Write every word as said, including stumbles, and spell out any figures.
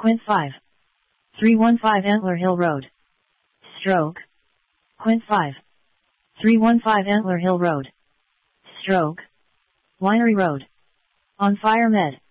Quint five. three one five Antler Hill Road. Stroke. Quint five. three one five Antler Hill Road. Stroke. Winery Road. On Fire Med.